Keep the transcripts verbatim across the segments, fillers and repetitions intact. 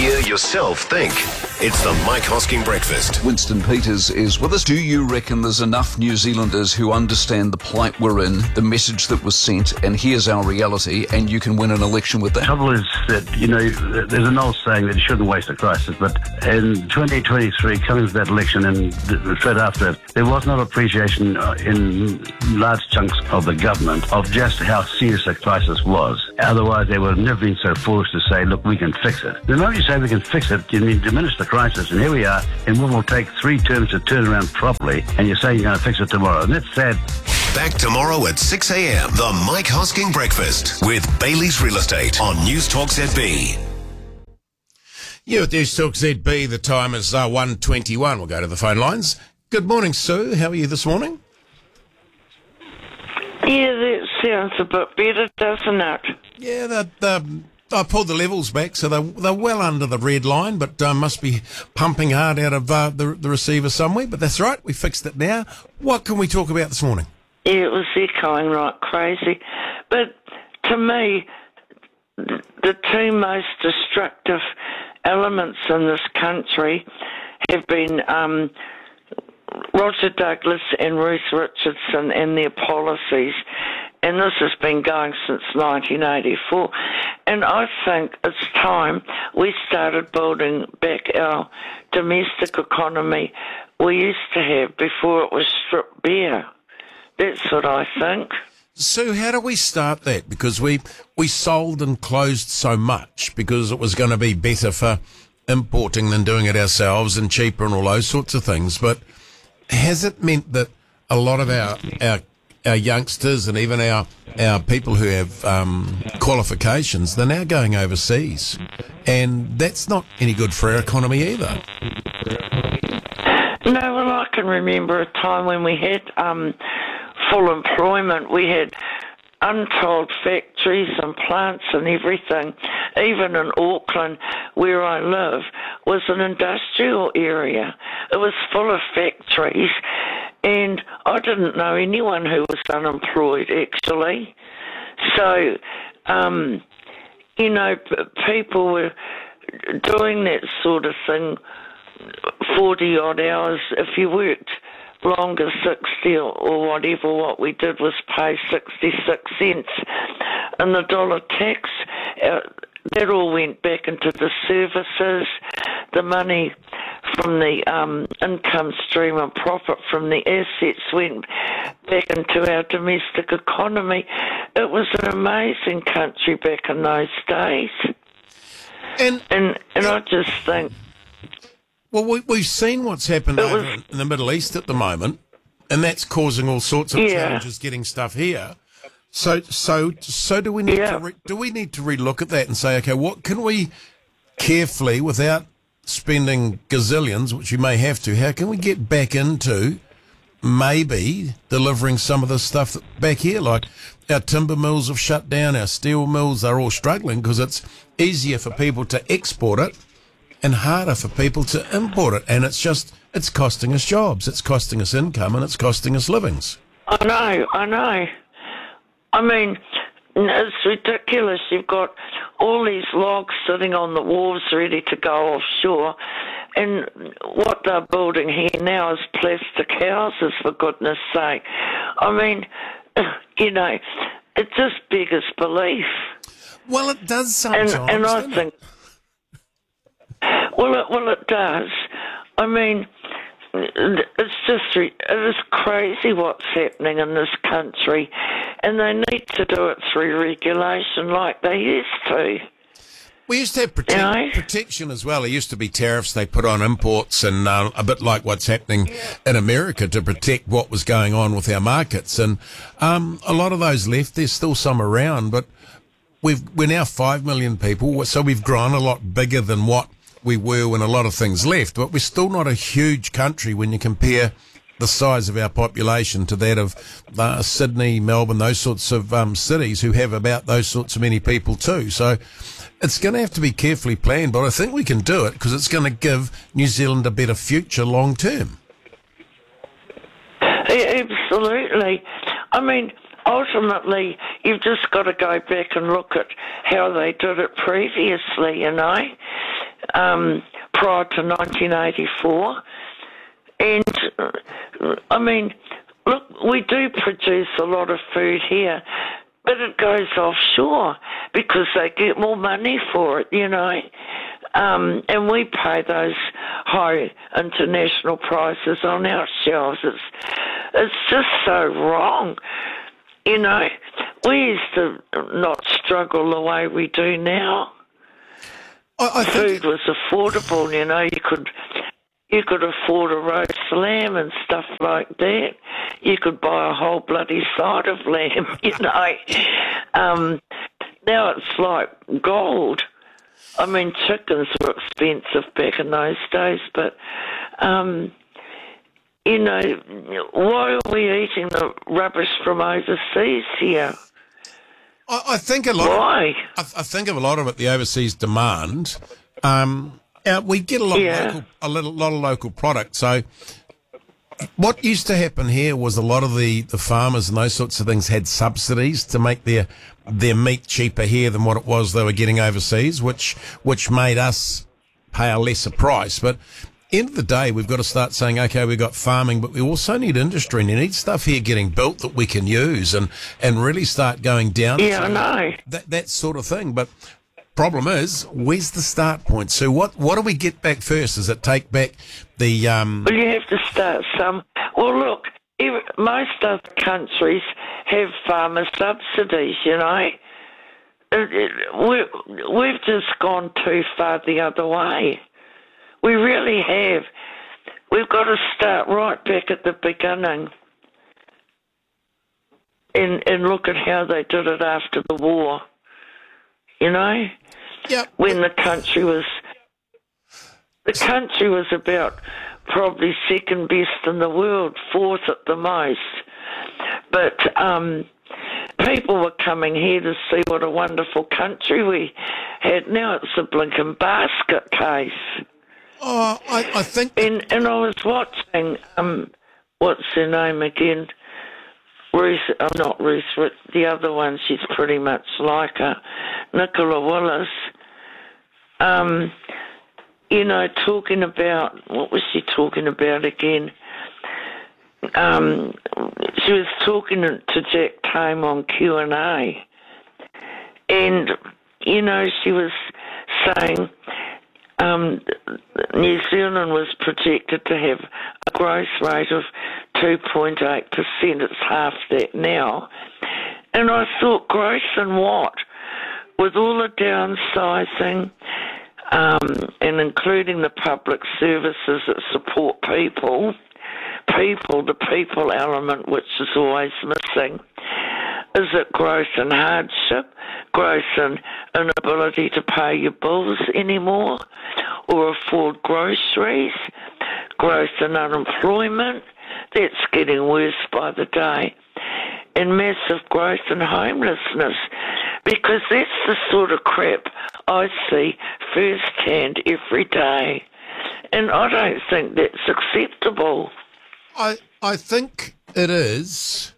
Hear yourself think. It's the Mike Hosking Breakfast. Winston Peters is with us. Do you reckon there's enough New Zealanders who understand the plight we're in, the message that was sent, and here's our reality, and you can win an election with that? The trouble is that, you know, there's an old saying that you shouldn't waste a crisis, but in twenty twenty-three, coming to that election and straight after it, there was not appreciation in large chunks of the government of just how serious the crisis was. Otherwise, they would have never been so foolish to say, look, we can fix it. The moment you say we can fix it, you mean diminish the crisis, and here we are, and what will take three terms to turn around properly, and you're saying you're going to fix it tomorrow, and that's sad. Back tomorrow at six a.m. The Mike Hosking Breakfast with Bailey's Real Estate on News Talk Z B. You with News Talk Z B, the time is uh, one twenty-one. We'll go to the phone lines. Good morning, Sue. How are you this morning? Yeah, that sounds a bit better, doesn't it? Yeah, the, the, I pulled the levels back, so they're, they're well under the red line, but uh, must be pumping hard out of uh, the, the receiver somewhere. But that's right, we fixed it now. What can we talk about this morning? Yeah, it was echoing like crazy. But to me, the, the two most destructive elements in this country have been um, Roger Douglas and Ruth Richardson and their policies. And this has been going since nineteen eighty-four. And I think it's time we started building back our domestic economy we used to have before it was stripped bare. That's what I think. So how do we start that? Because we we sold and closed so much because it was going to be better for importing than doing it ourselves and cheaper and all those sorts of things. But has it meant that a lot of our our, our youngsters and even our our people who have um, qualifications, they're now going overseas, and that's not any good for our economy either? No, well, I can remember a time when we had um, full employment. We had untold factories and plants and everything. Even in Auckland, where I live, was an industrial area. It was full of factories, and I didn't know anyone who was unemployed, actually. So, um, you know, p- people were doing that sort of thing forty-odd hours. If you worked longer, sixty or, or whatever, what we did was pay sixty-six cents. And the dollar tax, uh, that all went back into the services. The money from the um, income stream and profit from the assets went back into our domestic economy. It was an amazing country back in those days. And And, and I just think... Well, we, we've seen what's happened It over was- in the Middle East at the moment, and that's causing all sorts of Yeah. challenges getting stuff here. So, so, so do we need Yeah. to re- do we need to relook at that and say, okay, what can we carefully, without spending gazillions, which you may have to, how can we get back into maybe delivering some of the stuff that back here, like our timber mills have shut down, our steel mills are all struggling because it's easier for people to export it and harder for people to import it. And it's just, it's costing us jobs, it's costing us income, and it's costing us livings. I know, I know. I mean, it's ridiculous. You've got all these logs sitting on the wharves ready to go offshore, and what they're building here now is plastic houses, for goodness sake. I mean, you know, it just beggars belief. Well, it does sometimes, And, and I doesn't think... it? Well, it, well, it does. I mean, it's just, it is crazy what's happening in this country, and they need to do it through regulation like they used to. We used to have protect, You know? protection as well. There used to be tariffs they put on imports, and uh, a bit like what's happening in America to protect what was going on with our markets. And um, a lot of those left. There's still some around, but we've, we're now five million people, so we've grown a lot bigger than what we were when a lot of things left. But we're still not a huge country when you compare the size of our population to that of uh, Sydney, Melbourne, those sorts of um, cities who have about those sorts of many people too. So it's going to have to be carefully planned, but I think we can do it because it's going to give New Zealand a better future long term. Absolutely. I mean, ultimately, you've just got to go back and look at how they did it previously, you know. um, prior to nineteen eighty-four. And, uh, I mean, look, we do produce a lot of food here, but it goes offshore because they get more money for it, you know. Um, and we pay those high international prices on our shelves. It's, it's just so wrong. You know, we used to not struggle the way we do now. I, I think Food was affordable, you know. You could you could afford a roast lamb and stuff like that. You could buy a whole bloody side of lamb, you know. Um, now it's like gold. I mean, chickens were expensive back in those days, but, um, you know, why are we eating the rubbish from overseas here? I, I think a lot. Why? Of, I, I think of a lot of it, the overseas demand. Um, uh, we get a lot, Yeah. of local, a little, lot of local product. So, what used to happen here was a lot of the, the farmers and those sorts of things had subsidies to make their their meat cheaper here than what it was they were getting overseas, which which made us pay a lesser price. But end of the day, we've got to start saying, okay, we've got farming, but we also need industry, and you need stuff here getting built that we can use, and, and really start going down Yeah, to I know. that that sort of thing. But problem is, where's the start point? So what what do we get back first? Does it take back the um? Well, you have to start some. Well, look, ev most other countries have farmer subsidies, you know. It, it, we, we've just gone too far the other way. We really have. We've got to start right back at the beginning and, and look at how they did it after the war, you know. Yeah. When the country was, the country was about probably second best in the world, fourth at the most. But um, people were coming here to see what a wonderful country we had. Now it's a blinking basket case. Oh, I, I think. And and I was watching, um, what's her name again? Ruth, oh, not Ruth, but the other one, she's pretty much like her, Nicola Willis. Um, you know, talking about, what was she talking about again? Um, she was talking to Jack Tame on Q and A. And, you know, she was saying um, New Zealand was projected to have a growth rate of two point eight percent. It's half that now. And I thought, growth in what? With all the downsizing, um, and including the public services that support people, people, the people element, which is always missing. Is it growth in hardship, growth in inability to pay your bills anymore or afford groceries, growth in unemployment? That's getting worse by the day. And massive growth in homelessness, because that's the sort of crap I see firsthand every day. And I don't think that's acceptable. I I think it is.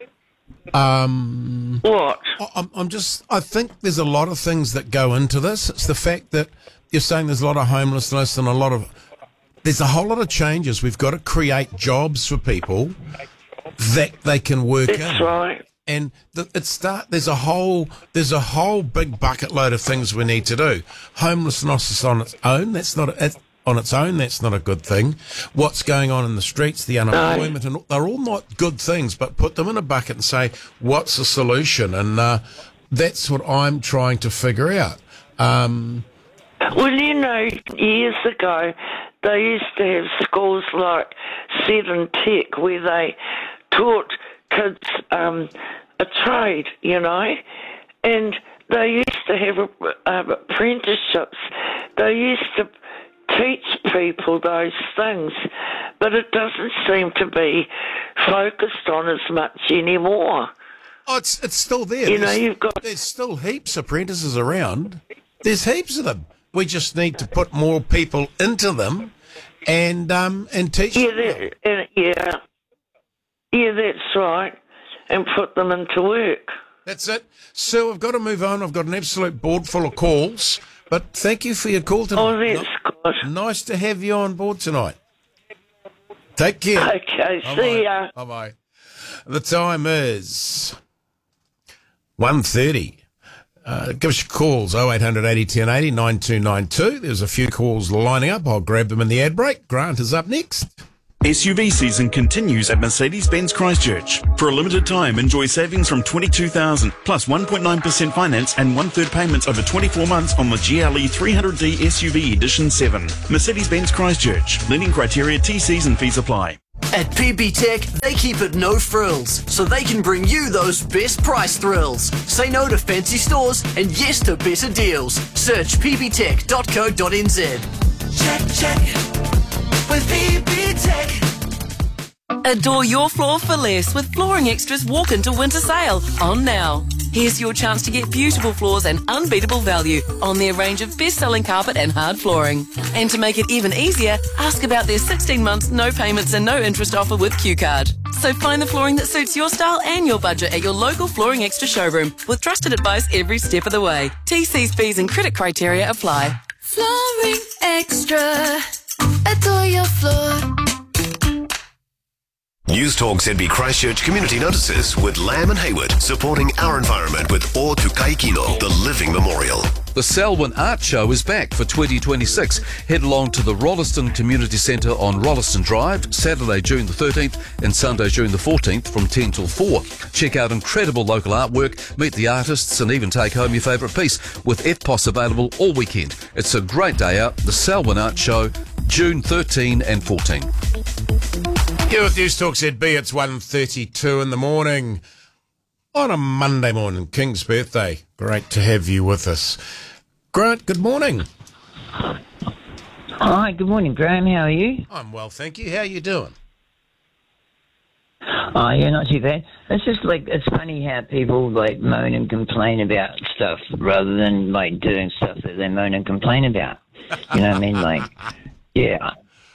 Um, What? I- I'm, I'm just. I think there's a lot of things that go into this. It's the fact that you're saying there's a lot of homelessness and a lot of. There's a whole lot of changes. We've got to create jobs for people that they can work That's in. right. And the, it start. There's a whole. There's a whole big bucket load of things we need to do. Homelessness on its own. That's not. It, on its own, that's not a good thing. What's going on in the streets, the unemployment, and they're all not good things, but put them in a bucket and say, what's the solution? And uh, that's what I'm trying to figure out. Um, Well, you know, years ago, they used to have schools like Set and Tech where they taught kids um, a trade, you know, and they used to have uh, apprenticeships. They used to teach people those things, but it doesn't seem to be focused on as much anymore. oh, it's it's still there. You know, There's- you've got... There's still heaps of apprentices around. There's heaps of them. We just need to put more people into them and um and teach Yeah, them. that, uh, yeah, yeah, that's right, and put them into work. That's it. Sue, I've got to move on. I've got an absolute board full of calls. But thank you for your call tonight. Oh, that's good. Nice to have you on board tonight. Take care. Okay, Bye-bye. see ya. Bye-bye. The time is one thirty. Uh, give us your calls, oh eight hundred eighty ten eighty, nine two nine two. There's a few calls lining up. I'll grab them in the ad break. Grant is up next. S U V season continues at Mercedes-Benz Christchurch. For a limited time, enjoy savings from twenty-two thousand dollars plus one point nine percent finance and one-third payments over twenty-four months on the G L E three hundred D S U V Edition seven. Mercedes-Benz Christchurch. Lending criteria, T Cs and fees apply. At P B Tech, they keep it no frills, so they can bring you those best price thrills. Say no to fancy stores and yes to better deals. Search p b tech dot co dot n z. Check, check, with P B Tech. Adore your floor for less with Flooring Extra's Walk Into Winter Sale on now. Here's your chance to get beautiful floors and unbeatable value on their range of best-selling carpet and hard flooring. And to make it even easier, ask about their sixteen months, no payments and no interest offer with Q Card. So find the flooring that suits your style and your budget at your local Flooring Extra showroom with trusted advice every step of the way. T Cs, fees and credit criteria apply. Flooring Extra. Adore your floor. News Talk Z B Christchurch Community Notices with Lamb and Hayward, supporting our environment with O Tukai Kino, the living memorial. The Selwyn Art Show is back for twenty twenty-six. Head along to the Rolleston Community Centre on Rolleston Drive, Saturday, June the thirteenth and Sunday, June the fourteenth from ten till four. Check out incredible local artwork, meet the artists and even take home your favourite piece with F P O S available all weekend. It's a great day out. The Selwyn Art Show, June thirteenth and fourteenth. Here with News Talk Z B, it's one thirty-two in the morning on a Monday morning, King's birthday. Great to have you with us. Grant, good morning. Hi, good morning, Graham. How are you? I'm well, thank you. How are you doing? Oh, yeah, not too bad. It's just like, it's funny how people like moan and complain about stuff rather than like doing stuff that they moan and complain about. You know what I mean? Like, yeah.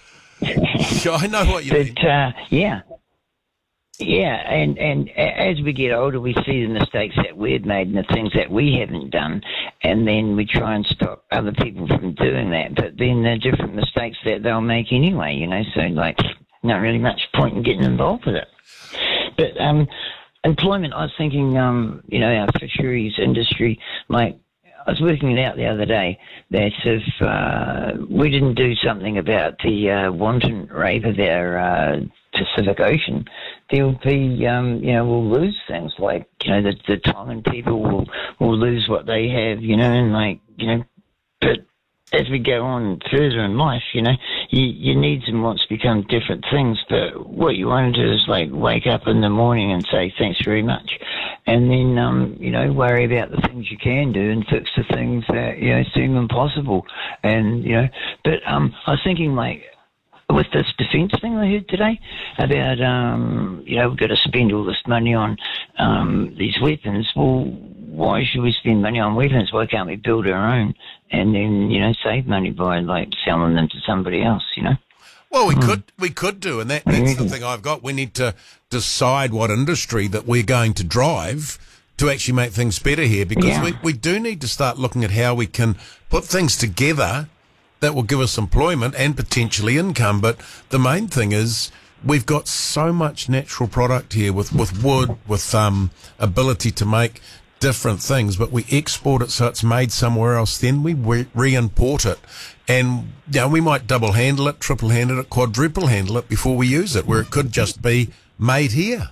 I know what you but, mean. Uh, yeah. Yeah, and, and as we get older, we see the mistakes that we've made and the things that we haven't done, and then we try and stop other people from doing that. But then there are different mistakes that they'll make anyway, you know, so, like, not really much point in getting involved with it. But um, employment, I was thinking, um, you know, our fisheries industry, like, I was working it out the other day that if uh, we didn't do something about the uh, wanton rape of our uh, Pacific Ocean, there'll be, um, you know, we'll lose things like, you know, the, the Tongan people will, will lose what they have, you know, and like, you know, but as we go on further in life, you know, you, your needs and wants become different things, but what you want to do is like wake up in the morning and say thanks very much, and then, um, you know, worry about the things you can do and fix the things that, you know, seem impossible. And, you know, but um, I was thinking like, with this defence thing I heard today about, um, you know, we've got to spend all this money on um, these weapons. Well, why should we spend money on weapons? Why can't we build our own and then, you know, save money by, like, selling them to somebody else, you know? Well, we Hmm. could we could do, and that, that's the thing I've got. We need to decide what industry that we're going to drive to actually make things better here, because Yeah. we, we do need to start looking at how we can put things together that will give us employment and potentially income. But the main thing is we've got so much natural product here with, with wood, with um, ability to make different things, but we export it so it's made somewhere else. Then we re- re-import it. And, you know, we might double handle it, triple handle it, quadruple handle it before we use it, where it could just be made here.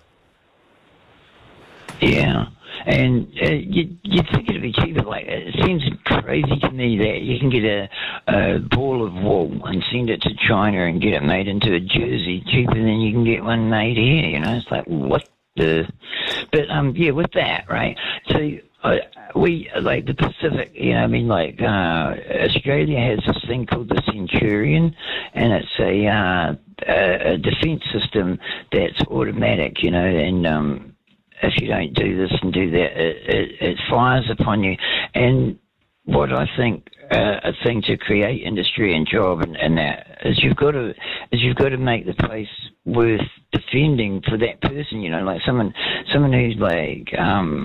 Yeah. And uh, you'd, you'd think it'd be cheaper. Like, it seems crazy to me that you can get a, a ball of wool and send it to China and get it made into a jersey cheaper than you can get one made here. You know, it's like, what the... But, um, yeah, with that, right, so uh, we, like the Pacific, you know, I mean, like, uh, Australia has this thing called the Centurion, and it's a, uh, a, a defence system that's automatic, you know, and... um if you don't do this and do that, it, it, it fires upon you. And what I think uh, a thing to create industry and job and, and that is you've got to is you've got to make the place worth defending for that person. You know, like someone someone who's like um,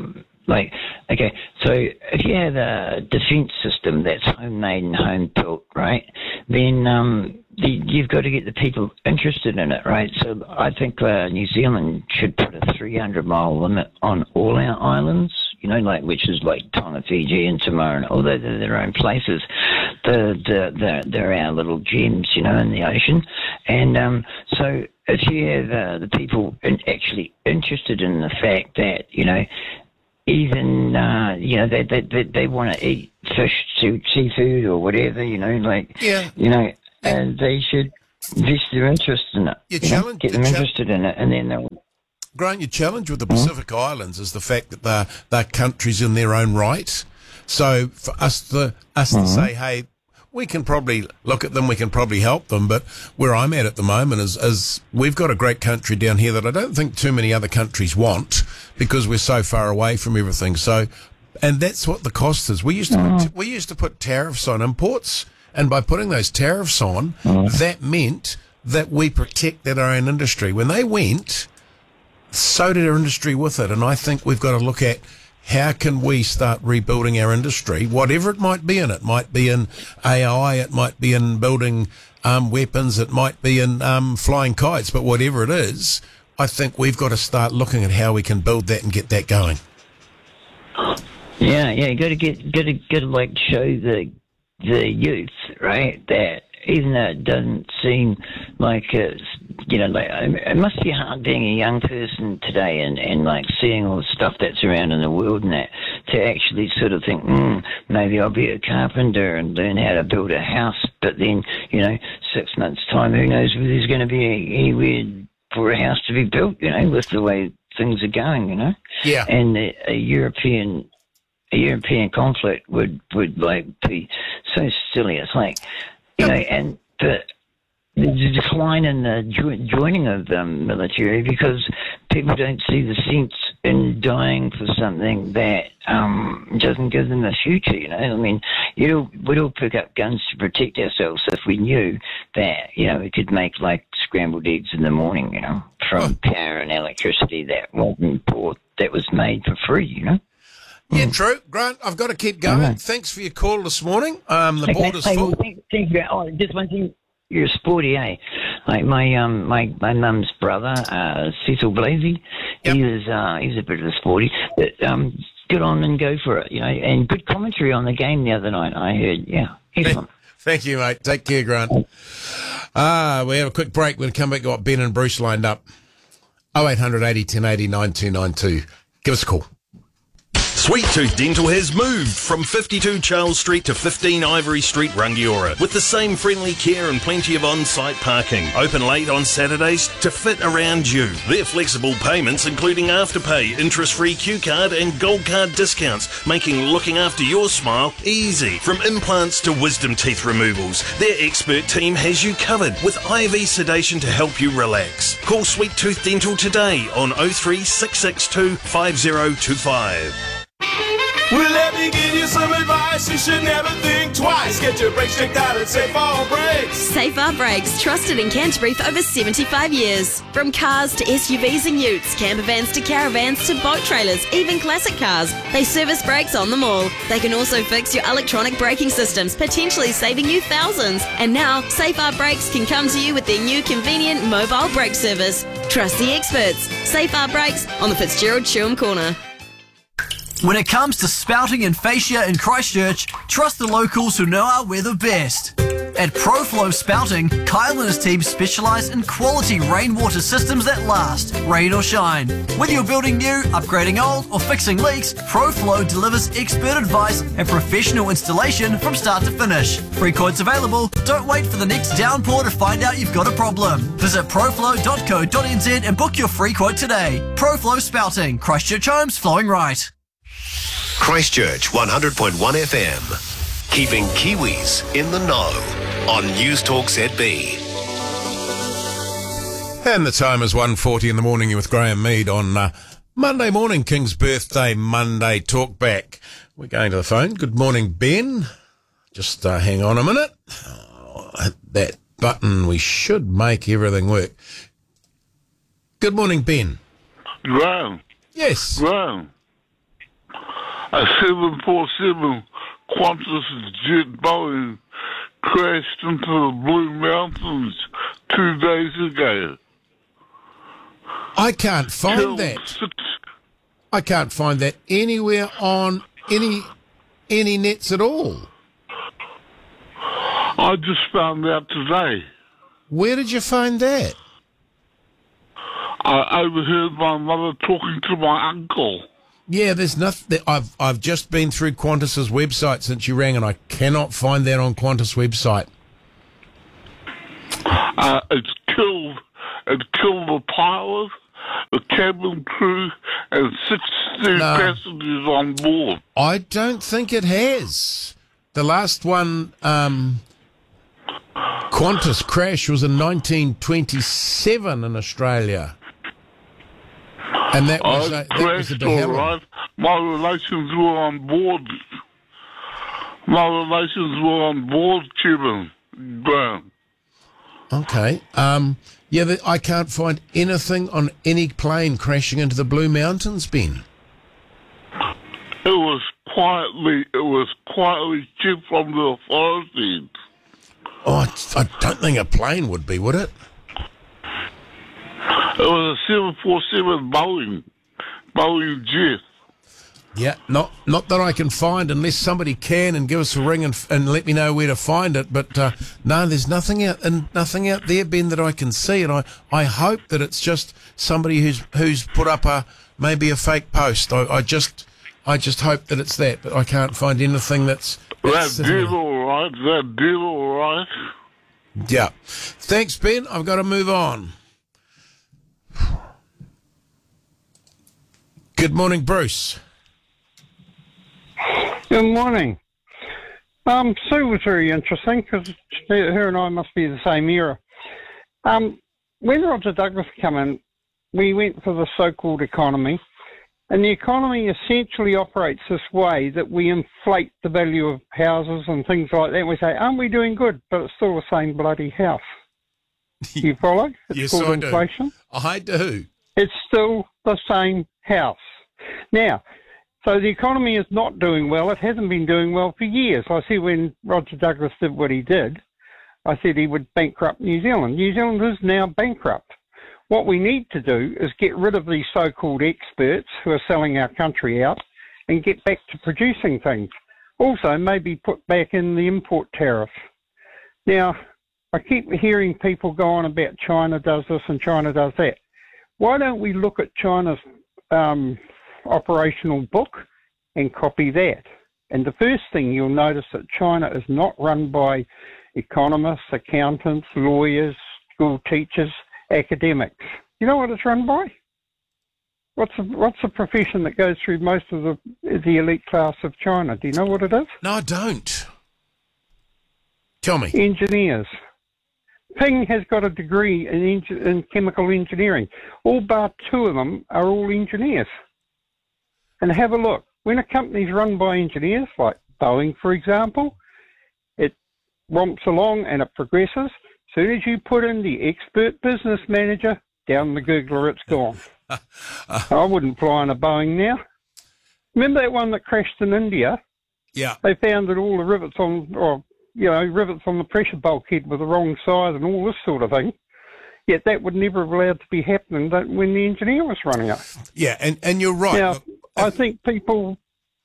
Like, okay, so if you have a defence system that's homemade and home built, right, then um, the, you've got to get the people interested in it, right? So I think uh, New Zealand should put a three hundred mile limit on all our islands, you know, like which is like Tonga, Fiji, and Samoa, although they're their own places. The, the, the, they're our little gems, you know, in the ocean. And um, so if you have uh, the people in, actually interested in the fact that, you know, even, uh, you know, they they they, they want to eat fish, seafood, or whatever, you know, like, yeah. you know, and they should invest their interest in it. Your you challenge, know, get them cha- interested in it, and then they'll. Grant, your challenge with the Pacific mm-hmm. Islands is the fact that they're, they're countries in their own right. So for us to us mm-hmm. to say, hey, we can probably look at them, we can probably help them, but where I'm at at the moment is, is we've got a great country down here that I don't think too many other countries want because we're so far away from everything. So, and that's what the cost is. We used to mm. put, we used to put tariffs on imports, and by putting those tariffs on, mm. that meant that we protected our own industry. When they went, so did our industry with it, and I think we've got to look at how can we start rebuilding our industry, whatever it might be in. It might be in A I, it might be in building um, weapons, it might be in um, flying kites, but whatever it is, I think we've got to start looking at how we can build that and get that going. Yeah, yeah, you got to get, got to, got to like show the the youth, right, that even though it doesn't seem like it's, you know, like, it must be hard being a young person today and, and like seeing all the stuff that's around in the world and that, to actually sort of think, hmm, maybe I'll be a carpenter and learn how to build a house, but then, you know, six months' time, who knows whether there's going to be anywhere for a house to be built, you know, with the way things are going, you know? Yeah. And a, a European... A European conflict would, would like be so silly. It's like, you know, and the, the decline in the jo- joining of the military because people don't see the sense in dying for something that um, doesn't give them a future, you know. I mean, you know, we'd all pick up guns to protect ourselves if we knew that, you know, we could make, like, scrambled eggs in the morning, you know, from oh. power and electricity that wasn't bought, that was made for free, you know. Yeah, true. Grant, I've got to keep going. Mm-hmm. Thanks for your call this morning. Um, the okay. border's hey, full. Well, thank, thank you. Oh, just one thing. You're sporty, eh? Like my um my my mum's brother, uh, Cecil Blasey. Yep. He was uh he's a bit of a sporty, but um good on and go for it, you know. And good commentary on the game the other night. I heard, yeah, excellent. Thank you, mate. Take care, Grant. Ah, uh, we have a quick break. We'll come back. Got Ben and Bruce lined up. Oh eight hundred eighty ten eighty nine two nine two. Give us a call. Sweet Tooth Dental has moved from fifty-two Charles Street to fifteen Ivory Street, Rangiora, with the same friendly care and plenty of on-site parking. Open late on Saturdays to fit around you. Their flexible payments, including Afterpay, interest-free Q card and Gold card discounts, making looking after your smile easy. From implants to wisdom teeth removals, their expert team has you covered with I V sedation to help you relax. Call Sweet Tooth Dental today on oh three six six two five oh two five. Well, let me give you some advice. You should never think twice. Get your brakes checked out at Safe R Brakes. Safe R Brakes, trusted in Canterbury for over seventy-five years. From cars to S U Vs and utes, camper vans to caravans to boat trailers, even classic cars, they service brakes on them all. They can also fix your electronic braking systems, potentially saving you thousands. And now, Safe R Brakes can come to you with their new convenient mobile brake service. Trust the experts. Safe R Brakes on the Fitzgerald Chewham Corner. When it comes to spouting and fascia in Christchurch, trust the locals who know our weather best. At ProFlow Spouting, Kyle and his team specialise in quality rainwater systems that last, rain or shine. Whether you're building new, upgrading old, or fixing leaks, ProFlow delivers expert advice and professional installation from start to finish. Free quotes available. Don't wait for the next downpour to find out you've got a problem. Visit proflow dot co dot n z and book your free quote today. ProFlow Spouting, Christchurch homes flowing right. Christchurch one hundred point one F M. Keeping Kiwis in the know on News Talk Z B. And the time is one forty in the morning with Graham Mead on uh, Monday morning, King's Birthday Monday Talkback. We're going to the phone. Good morning, Ben. Just uh, hang on a minute. Oh, hit that button. We should make everything work. Good morning, Ben. Graham. Yes. Graham. a seven forty-seven Qantas jet Boeing crashed into the Blue Mountains two days ago. I can't find Killed that. Six, I can't find that anywhere on any any nets at all. I just found out today. Where did you find that? I overheard my mother talking to my uncle. Yeah, there's nothing. I've I've just been through Qantas's website since you rang, and I cannot find that on Qantas website. Uh, it's killed. It killed the pilot, the cabin crew, and sixty No. passengers on board. I don't think it has. The last one, um, Qantas crash was in nineteen twenty-seven in Australia. And that was, I uh, that was a crashed de all Helen. right. My relations were on board. My relations were on board, Kevin Graham. Okay. Um, yeah, the, I can't find anything on any plane crashing into the Blue Mountains, Ben. It was quietly. It was quietly kept from the authorities. Oh, I, I don't think a plane would be, would it? It was a seven forty-seven Boeing, Boeing jet. Yeah, not not that I can find, unless somebody can and give us a ring and and let me know where to find it. But uh, no, there's nothing out and nothing out there, Ben, that I can see. And I, I hope that it's just somebody who's who's put up a maybe a fake post. I, I just I just hope that it's that, but I can't find anything that's. that's That did all right. That did all right. Yeah. Thanks, Ben. I've got to move on. Good morning, Bruce. Good morning. Um, Sue was very interesting because her and I must be the same era. Um, when Roger Douglas came in, we went for the so-called economy, and the economy essentially operates this way that we inflate the value of houses and things like that. And we say, aren't we doing good? But it's still the same bloody house. You follow? It's Yes, called I do. inflation. I do. It's still the same house. Now, so the economy is not doing well. It hasn't been doing well for years. I see when Roger Douglas did what he did, I said he would bankrupt New Zealand. New Zealand is now bankrupt. What we need to do is get rid of these so-called experts who are selling our country out and get back to producing things. Also, maybe put back in the import tariff. Now, I keep hearing people go on about China does this and China does that. Why don't we look at China's um, operational book and copy that? And the first thing you'll notice that China is not run by economists, accountants, lawyers, school teachers, academics. You know what it's run by? What's the, what's the profession that goes through most of the the elite class of China? Do you know what it is? No, I don't. Tell me. Engineers. Ping has got a degree in, eng- in chemical engineering. All bar two of them are all engineers. And have a look. When a company's run by engineers, like Boeing, for example, it romps along and it progresses. As soon as you put in the expert business manager, down the Googler, it's gone. I wouldn't fly on a Boeing now. Remember that one that crashed in India? Yeah. They found that all the rivets on, or, you know, rivets on the pressure bulkhead were the wrong size and all this sort of thing. Yet that would never have allowed to be happening when the engineer was running it. Yeah, and, and you're right. Now, Look, I think people...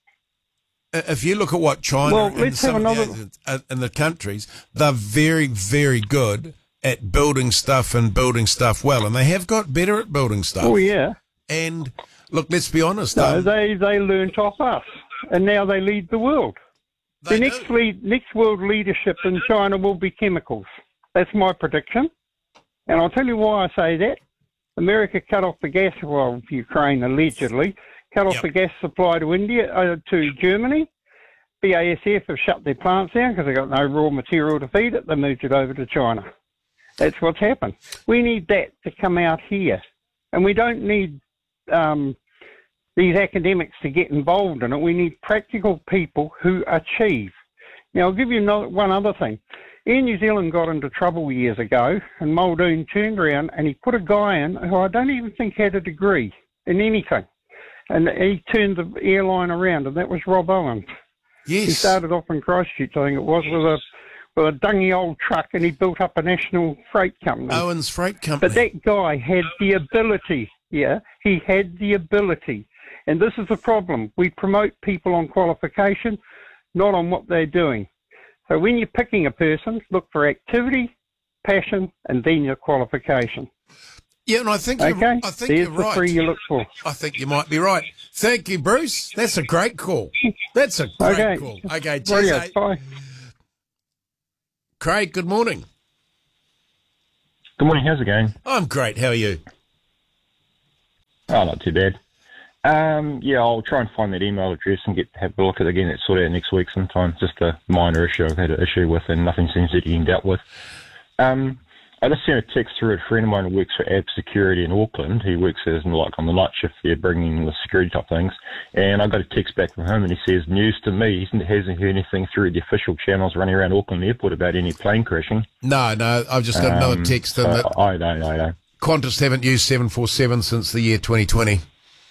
if you look at what China Well, and let's some have of the another- other- uh, in the countries, they're very, very good at building stuff and building stuff well, and they have got better at building stuff. Oh, yeah. And look, let's be honest. No, um, they, they learnt off us, and now they lead the world. The next lead, next world leadership in China will be chemicals. That's my prediction. And I'll tell you why I say that. America cut off the gas, well, Ukraine allegedly, cut off Yep. the gas supply to India, uh, to Germany. B A S F have shut their plants down because they got no raw material to feed it. They moved it over to China. That's what's happened. We need that to come out here. And we don't need um, these academics to get involved in it. We need practical people who achieve. Now, I'll give you another, one other thing. Air New Zealand got into trouble years ago, and Muldoon turned around and he put a guy in who I don't even think had a degree in anything. and he turned the airline around, and that was Rob Owens. Yes. He started off in Christchurch, I think it was, with a with a dungy old truck, and he built up a national freight company. Owens Freight Company. But that guy had the ability, yeah, he had the ability. And this is the problem. We promote people on qualification, not on what they're doing. So when you're picking a person, look for activity, passion, and then your qualification. Yeah, and I think okay? you're, I think There's you're right. the three you look for. I think you might be right. Thank you, Bruce. That's a great call. That's a great okay. call. Okay, cheers. Brilliant. eh? Bye. Craig, good morning. Good morning. How's it going? I'm great. How are you? Oh, not too bad. Um, yeah, I'll try and find that email address and get have a look at it again. It's sorted out next week sometime. Just a minor issue I've had an issue with, and nothing seems to be getting dealt with. Um, I just sent a text through a friend of mine who works for A B Security in Auckland. He works as like on the night shift there, bringing the security type things. And I got a text back from him, and he says, news to me. He hasn't heard anything through the official channels running around Auckland Airport about any plane crashing. No, no, I've just got um, another text. So that I don't, I don't. Qantas haven't used seven forty-seven since the year twenty twenty.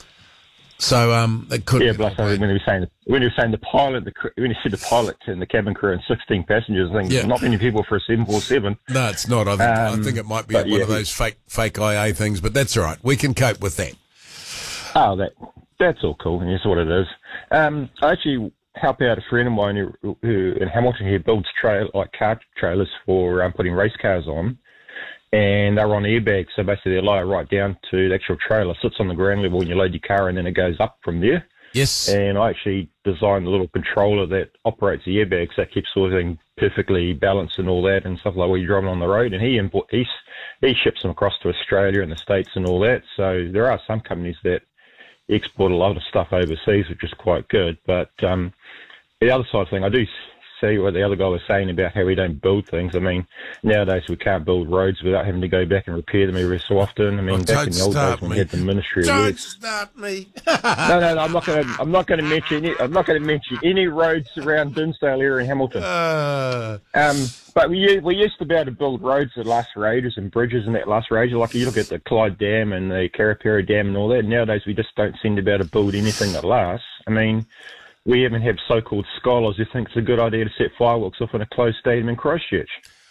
So um, it could. Yeah, be but when he was saying when he was saying the pilot, the when he said the pilot and the cabin crew and sixteen passengers, I think Yeah. not many people for a seven forty-seven. No, it's not. I think, Um, I think it might be but one yeah, of those fake fake I A things, but that's all right. We can cope with that. Oh, that that's all cool. And that's what it is. Um, I actually help out a friend of mine who, who in Hamilton here builds trail like car trailers for um, putting race cars on. And they're on airbags, so basically they lie right down to the actual trailer, sits on the ground level when you load your car, and then it goes up from there. Yes. And I actually designed a little controller that operates the airbags that keeps everything perfectly balanced and all that, and stuff like when you're driving on the road. And he import, he, he ships them across to Australia and the States and all that. So there are some companies that export a lot of stuff overseas, which is quite good. But um, the other side of the thing, I do see what the other guy was saying about how we don't build things. I mean, nowadays we can't build roads without having to go back and repair them every so often. I mean, Oh, back in the old don't days when start we had the Ministry of Don't Works. start me. no, no, no, I'm not going to. I'm not going to mention. Any, I'm not going to mention any roads around Dinsdale area in Hamilton. Uh, um, but we we used to be able to build roads that last for ages and bridges and that last for ages. Like you look at the Clyde Dam and the Karapara Dam and all that. Nowadays we just don't seem to be able to build anything that lasts. I mean, we even have so-called scholars who think it's a good idea to set fireworks off in a closed stadium in Christchurch.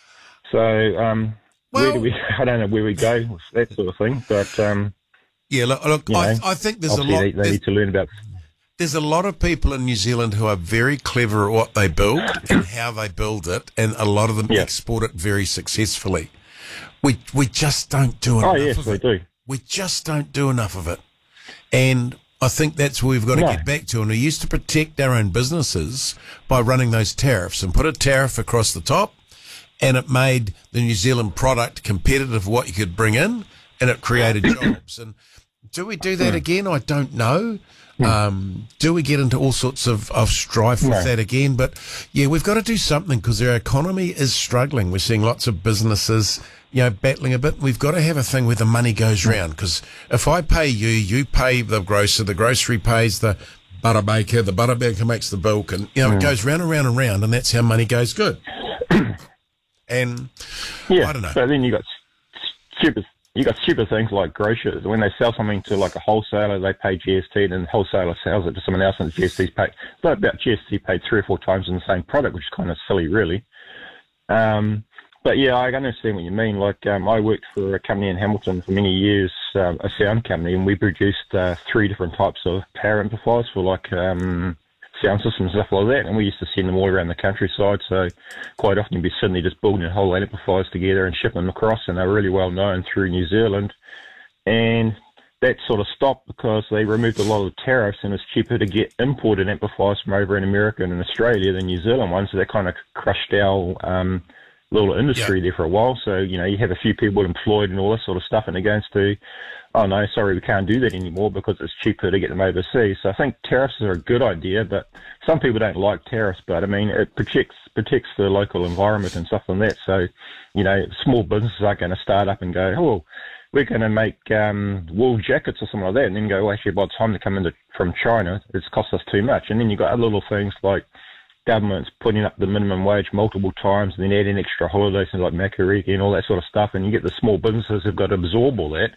So, um, well, where do we? I don't know where we go with that sort of thing, but um, yeah, look, look you I, know, I think there's a obviously lot. They, they there's, need to learn about. there's a lot of people in New Zealand who are very clever at what they build and how they build it, and a lot of them Yeah. export it very successfully. We we just don't do Oh enough yes, of we it. do. We just don't do enough of it, and I think that's where we've got to No. get back to. And we used to protect our own businesses by running those tariffs and put a tariff across the top, and it made the New Zealand product competitive, what you could bring in, and it created jobs. And do we do that again? I don't know. Um, do we get into all sorts of, of strife with No. that again? But yeah, we've got to do something because our economy is struggling. We're seeing lots of businesses, you know, battling a bit. We've got to have a thing where the money goes round, because if I pay you, you pay the grocer, the grocery pays the butter baker, the butter baker makes the bulk, and you know it Mm. goes round and round and round, and that's how money goes good. And Yeah, I don't know. but then you got stupid. You got stupid things like grocers. When they sell something to like a wholesaler, they pay G S T, and then the wholesaler sells it to someone else, and the G S T's paid. But about G S T paid three or four times in the same product, which is kind of silly, really. Um, but yeah, I understand what you mean. Like um, I worked for a company in Hamilton for many years, um, a sound company, and we produced uh, three different types of power amplifiers for like um, sound systems and stuff like that. And we used to send them all around the countryside. So quite often you'd be sitting there just building a whole amplifiers together and shipping them across, and they're really well known through New Zealand. And that sort of stopped because they removed a lot of the tariffs, and it's cheaper to get imported amplifiers from over in America and in Australia than New Zealand ones. So that kind of crushed our um, little industry there for a while. So, you know, you have a few people employed and all that sort of stuff, and it goes to, oh no, sorry, we can't do that anymore because it's cheaper to get them overseas. So I think tariffs are a good idea, but some people don't like tariffs, but I mean, it protects protects the local environment and stuff like that. So, you know, small businesses aren't going to start up and go, oh, well, we're going to make um, wool jackets or something like that, and then go, well, actually, by the time they come into from China, it's cost us too much. And then you've got other little things like governments putting up the minimum wage multiple times, and then adding extra holidays and like Makariki and all that sort of stuff, and you get the small businesses who've got to absorb all that,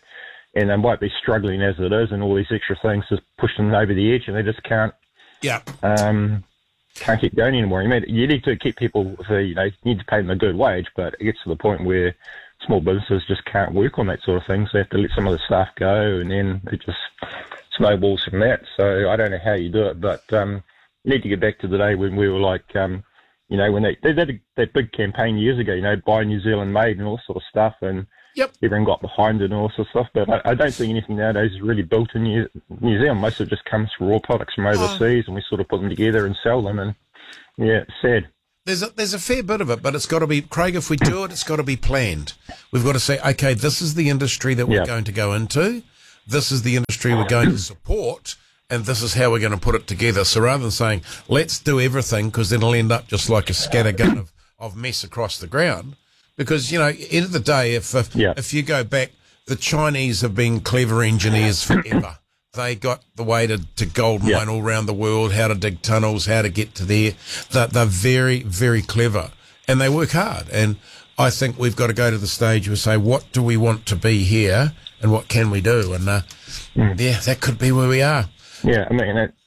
and they might be struggling as it is, and all these extra things just push them over the edge, and they just can't. Yeah. Um, can't keep going anymore. You mean you need to keep people, for, you know, you need to pay them a good wage, but it gets to the point where small businesses just can't work on that sort of thing. So they have to let some of the staff go, and then it just snowballs from that. So I don't know how you do it, but um, you need to get back to the day when we were like, um, you know, when they, they did a, that big campaign years ago, you know, buy New Zealand made and all sort of stuff, and yep. everyone got behind it and all sort of stuff. But I, I don't think anything nowadays is really built in New, New Zealand. Most of it just comes from raw products from overseas, and we sort of put them together and sell them, and yeah, it's sad. There's a, there's a fair bit of it, but it's got to be, Craig, if we do it, it's got to be planned. We've got to say, okay, this is the industry that we're yeah. going to go into. This is the industry we're going to support, and this is how we're going to put it together. So rather than saying, let's do everything, because then it'll end up just like a scattergun of, of mess across the ground. Because, you know, end of the day, if if, yeah. if you go back, the Chinese have been clever engineers forever. They got the way to, to gold mine yeah. all around the world, how to dig tunnels, how to get to there. They're, they're very, very clever, and they work hard. And I think we've got to go to the stage where we say, what do we want to be here, and what can we do? And uh, mm. yeah, that could be where we are. Yeah, I mean, it,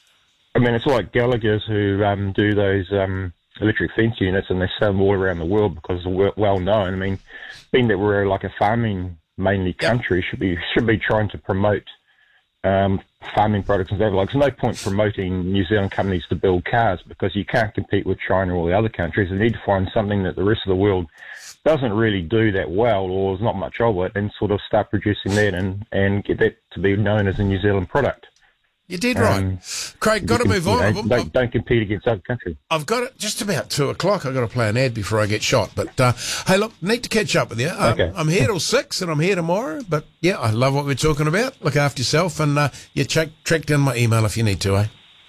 I mean, it's like Gallagher's who um, do those um, electric fence units, and they sell them all around the world because they're well known. I mean, being that we're like a farming mainly country, yep. should be should be trying to promote um, farming products and stuff. Like, there's no point promoting New Zealand companies to build cars because you can't compete with China or all the other countries. You need to find something that the rest of the world doesn't really do that well, or there's not much of it, and sort of start producing that and, and get that to be known as a New Zealand product. You did right. Um, Craig, got to move on. You know, I've, don't, I've, don't compete against other countries. I've got it just about two o'clock. I've got to play an ad before I get shot. But, uh, hey, look, need to catch up with you. Um, okay. I'm here till six, and I'm here tomorrow. But, yeah, I love what we're talking about. Look after yourself, and uh, you check, track down my email if you need to, eh?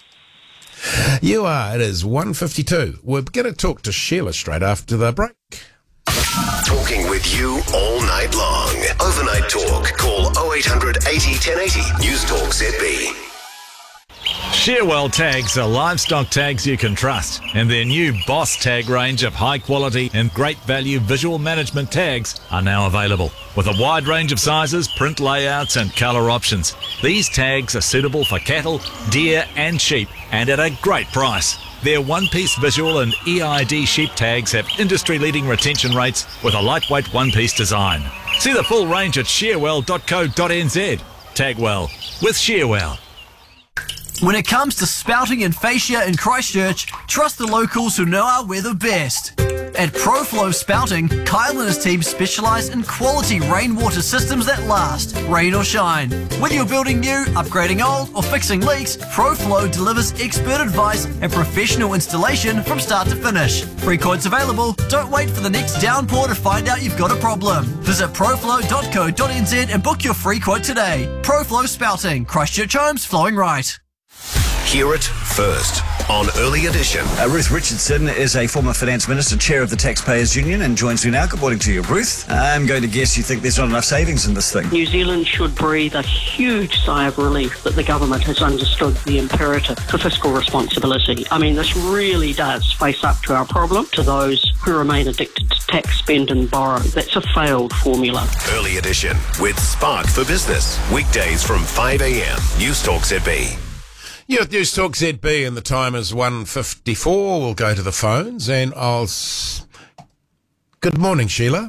You are. It is one fifty-two. We're going to talk to Sheila straight after the break. Talking with you all night long. Overnight talk. Call oh eight hundred eighty, ten eighty. News Talk Z B. Shearwell tags are livestock tags you can trust, and their new Boss tag range of high quality and great value visual management tags are now available. With a wide range of sizes, print layouts and colour options, these tags are suitable for cattle, deer and sheep, and at a great price. Their one-piece visual and E I D sheep tags have industry-leading retention rates with a lightweight one-piece design. See the full range at shearwell dot co dot n z. Tag well with Shearwell. When it comes to spouting and fascia in Christchurch, trust the locals who know our weather best. At ProFlow Spouting, Kyle and his team specialise in quality rainwater systems that last, rain or shine. Whether you're building new, upgrading old, or fixing leaks, ProFlow delivers expert advice and professional installation from start to finish. Free quotes available. Don't wait for the next downpour to find out you've got a problem. Visit proflow dot co dot n z and book your free quote today. ProFlow Spouting, Christchurch homes flowing right. Hear it first on Early Edition. Uh, Ruth Richardson is a former finance minister, chair of the Taxpayers Union, and joins me now. Good morning to you, Ruth. I'm going to guess you think there's not enough savings in this thing. New Zealand should breathe a huge sigh of relief that the government has understood the imperative for fiscal responsibility. I mean, this really does face up to our problem, to those who remain addicted to tax, spend and borrow. That's a failed formula. Early Edition with Spark for Business. Weekdays from five a.m. News Talk Z B. You're at News Talk Z B, and the time is one fifty-four. We'll go to the phones, and I'll... S- Good morning, Sheila.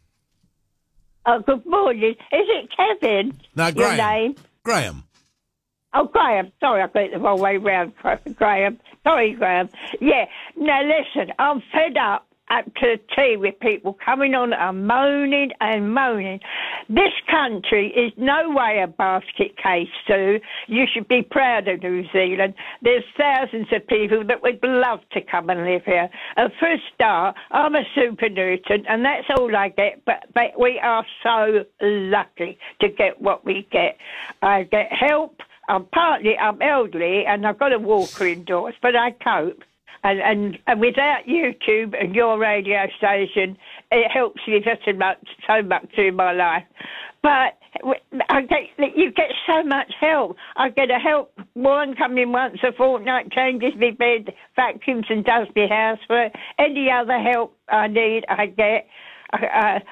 Oh, good morning. Is it Kevin? No, Graham. Your name? Graham. Oh, Graham. Sorry, I got it the wrong way round, Graham. Sorry, Graham. Yeah. Now, listen, I'm fed up up to the tea with people coming on and moaning and moaning. This country is no way a basket case, Sue. You should be proud of New Zealand. There's thousands of people that would love to come and live here. And for a start, I'm a supernutant, and that's all I get, but, but we are so lucky to get what we get. I get help. I'm partly, I'm elderly, and I've got a walker indoors, but I cope. And, and and without YouTube and your radio station, it helps me so much, so much through my life. But I get, you get so much help. I get a help woman coming once a fortnight, changes my bed, vacuums and does my housework. Any other help I need, I get. Uh,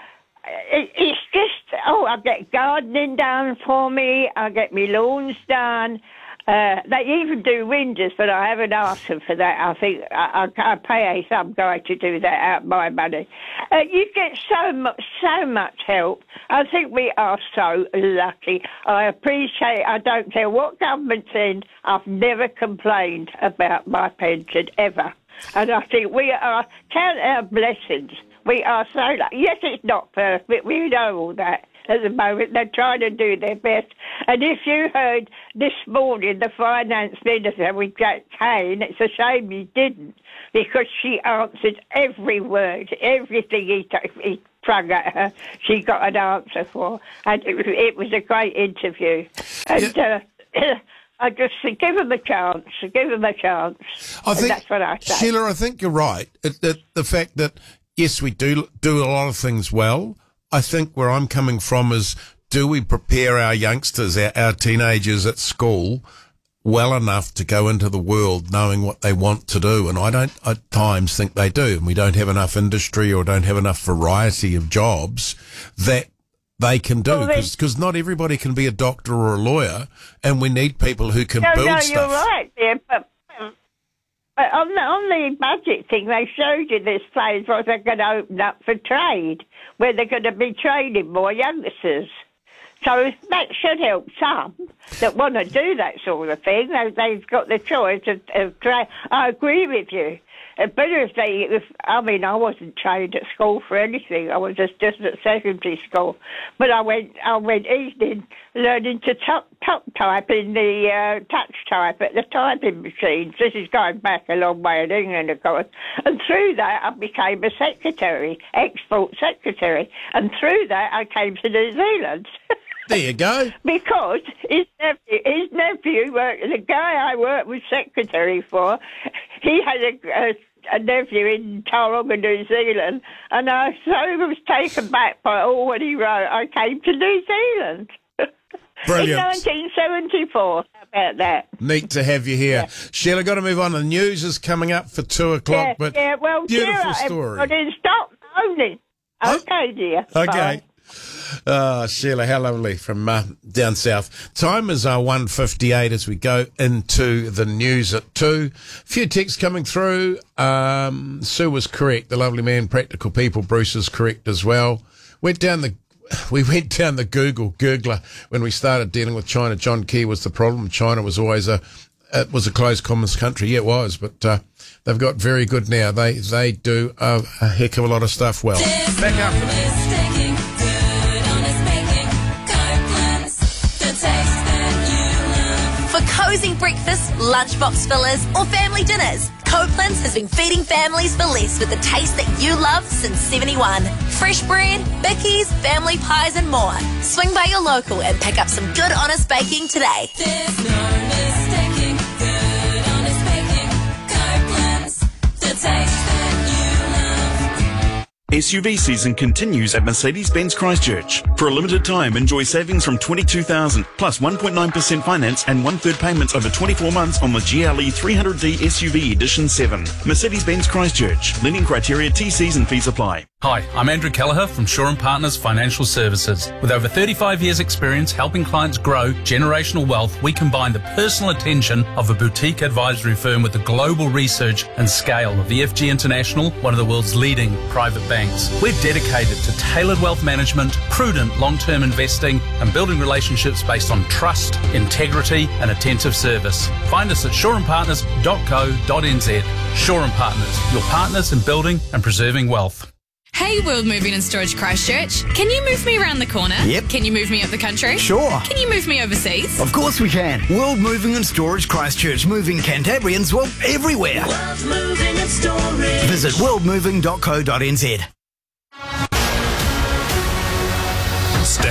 it, it's just, oh, I get gardening done for me, I get my lawns done. Uh, they even do windows, but I haven't asked them for that. I think I, I, I pay some guy to do that out of my money. Uh, you get so much, so much help. I think we are so lucky. I appreciate. I don't care what government's in. I've never complained about my pension ever, and I think we are count our blessings. We are so lucky. Yes, it's not perfect. We know all that. At the moment, they're trying to do their best. And if you heard this morning the finance minister with Jack Kane, it's a shame he didn't, because she answered every word, everything he, t- he flung at her, she got an answer for. And it was, it was a great interview. And yeah. uh, I just think, give them a chance, give them a chance. I think, and that's what I say. Sheila, I think you're right. It, it, the fact that, yes, we do do a lot of things well. I think where I'm coming from is, do we prepare our youngsters, our, our teenagers at school well enough to go into the world knowing what they want to do? And I don't at times think they do. And we don't have enough industry or don't have enough variety of jobs that they can do, because well, not everybody can be a doctor or a lawyer, and we need people who can no, build no, stuff. No, you're right there, but... But on the, on the budget thing, they showed you this place where they're going to open up for trade, where they're going to be training more youngsters. So that should help some that want to do that sort of thing. They, they've got the choice of, of trade. I agree with you. It's better if they, if, I mean, I wasn't trained at school for anything. I was just, just at secondary school. But I went I went evening learning to top, top type in the uh, touch type at the typing machines. This is going back a long way in England, of course. And through that, I became a secretary, export secretary. And through that, I came to New Zealand. There you go. Because his nephew, his nephew worked, the guy I worked with secretary for, he had a, a a nephew in Tauranga, New Zealand, and I so was taken back by all what he wrote. I came to New Zealand. Brilliant. In nineteen seventy-four. How about that? Neat to have you here. Yeah. Sheila, got to move on. The news is coming up for two o'clock, Yeah, but yeah, well, beautiful Sheila, story. everybody stop moaning. Okay, dear. Okay. Bye. Uh, Sheila, how lovely from uh, down south. Time is uh, one fifty-eight as we go into the news at two. A few texts coming through. Um, Sue was correct. The lovely man, Practical People, Bruce is correct as well. Went down the, we went down the Google Googler when we started dealing with China. John Key was the problem. China was always a, it was a closed communist country. Yeah, it was, but uh, they've got very good now. They they do a, a heck of a lot of stuff well. Back up for that. For cosy breakfast, lunchbox fillers, or family dinners, Copeland's has been feeding families for less with the taste that you love since seventy-one. Fresh bread, bickies, family pies, and more. Swing by your local and pick up some good, honest baking today. There's no mistaking good, honest baking. Copeland's, the taste that you love. S U V season continues at Mercedes-Benz Christchurch. For a limited time, enjoy savings from twenty-two thousand dollars plus one point nine percent finance and one-third payments over twenty-four months on the G L E three hundred D S U V Edition seven. Mercedes-Benz Christchurch. Lending criteria, T Cs and fees apply. Hi, I'm Andrew Kelleher from Shaw and Partners Financial Services. With over thirty-five years experience helping clients grow generational wealth, we combine the personal attention of a boutique advisory firm with the global research and scale of the F G International, one of the world's leading private banks. We're dedicated to tailored wealth management, prudent long-term investing, and building relationships based on trust, integrity, and attentive service. Find us at shaw and partners dot co dot n z. Shaw and Partners, your partners in building and preserving wealth. Hey, World Moving and Storage Christchurch. Can you move me around the corner? Yep. Can you move me up the country? Sure. Can you move me overseas? Of course we can. World Moving and Storage Christchurch. Moving Cantabrians, well, everywhere. World Moving and Storage. Visit world moving dot co dot n z. Stay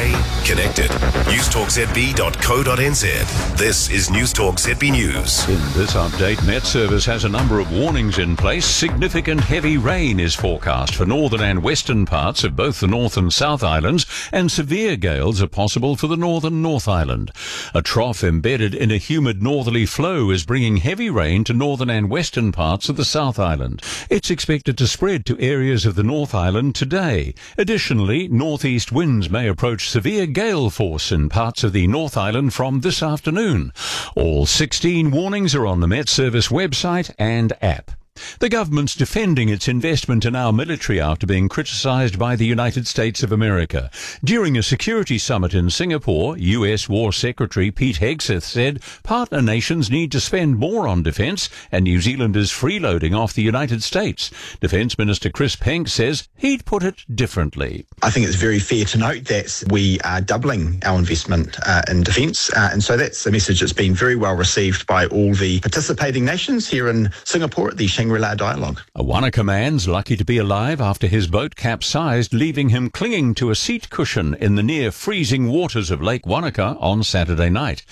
connected. newstalk z b dot co dot n z. This is Newstalk Z B News. In this update, Met Service has a number of warnings in place. Significant heavy rain is forecast for northern and western parts of both the North and South Islands, and severe gales are possible for the northern North Island. A trough embedded in a humid northerly flow is bringing heavy rain to northern and western parts of the South Island. It's expected to spread to areas of the North Island today. Additionally, northeast winds may approach severe gale force in parts of the North Island from this afternoon. All sixteen warnings are on the Met Service website and app. The government's defending its investment in our military after being criticised by the United States of America. During a security summit in Singapore, U S War Secretary Pete Hegseth said partner nations need to spend more on defence and New Zealand is freeloading off the United States. Defence Minister Chris Penk says he'd put it differently. I think it's very fair to note that we are doubling our investment uh, in defence, uh, and so that's a message that's been very well received by all the participating nations here in Singapore at the Shangri-La Dialogue. A Wanaka man's lucky to be alive after his boat capsized, leaving him clinging to a seat cushion in the near freezing waters of Lake Wanaka on Saturday night.